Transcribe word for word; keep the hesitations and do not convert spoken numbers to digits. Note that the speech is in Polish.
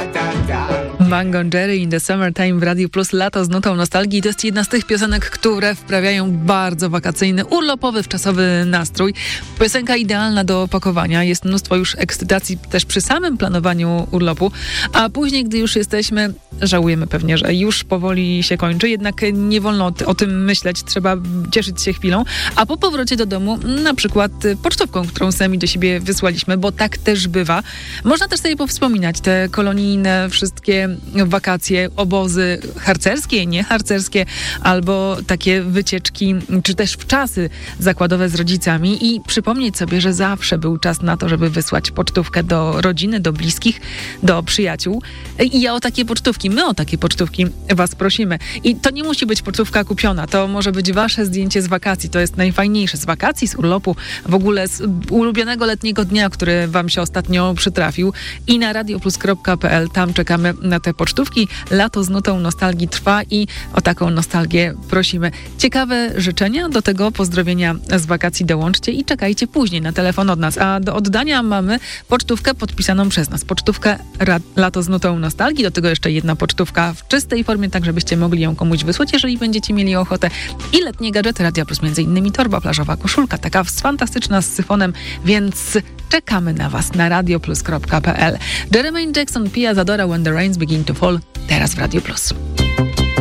Mango and Jerry in the Summertime w Radiu Plus, lato z nutą nostalgii. To jest jedna z tych piosenek, które wprawiają bardzo wakacyjny, urlopowy, wczasowy nastrój. Piosenka idealna do opakowania. Jest mnóstwo już ekscytacji też przy samym planowaniu urlopu, a później, gdy już jesteśmy, żałujemy pewnie, że już powoli się kończy, jednak nie wolno o tym myśleć, trzeba cieszyć się chwilą, a po powrocie do domu na przykład pocztówką, którą sami do siebie wysłaliśmy, bo tak też bywa. Można też sobie powspominać te kolonijne wszystkie wakacje, obozy harcerskie, nieharcerskie, albo takie wycieczki, czy też wczasy zakładowe z rodzicami i przypomnieć sobie, że zawsze był czas na to, żeby wysłać pocztówkę do rodziny, do bliskich, do przyjaciół. I ja o takie pocztówki, my o takie pocztówki was prosimy. I to nie musi być pocztówka kupiona, to może być wasze zdjęcie z wakacji, to jest najfajniejsze z wakacji, z urlopu, w ogóle z ulubionego letniego dnia, który wam się ostatnio przytrafił i na radioplus kropka p l, tam czekamy na te pocztówki. Lato z nutą nostalgii trwa i o taką nostalgię prosimy. Ciekawe życzenia do tego pozdrowienia z wakacji dołączcie i czekajcie później na telefon od nas. A do oddania mamy pocztówkę podpisaną przez nas. Pocztówkę ra- Lato z nutą nostalgii, do tego jeszcze jedna pocztówka w czystej formie, tak żebyście mogli ją komuś wysłać, jeżeli będziecie mieli ochotę. I letnie gadżety Radia Plus, między innymi torba plażowa, koszulka, taka fantastyczna z syfonem, więc czekamy na was na radioplus kropka p l. Jermaine Jackson, Pia Zadora, When the Rains Begin to Fall, teraz w Radiu Plus.